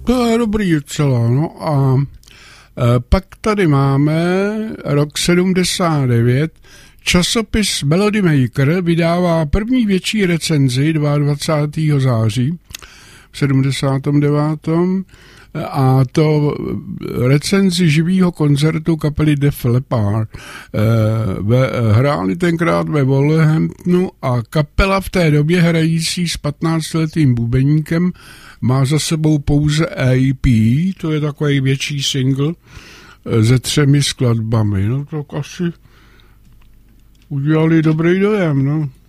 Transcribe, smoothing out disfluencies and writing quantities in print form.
To je dobrý docela, no a pak tady máme rok 79, časopis Melody Maker vydává první větší recenzi 22. září v 79. A to recenzi živýho koncertu kapely Def Leppard. Hráli tenkrát ve Wolverhamptonu a kapela v té době hrající s 15letým bubeníkem má za sebou pouze EP, to je takový větší single se 3 skladbami. No tak asi udělali dobrý dojem, no.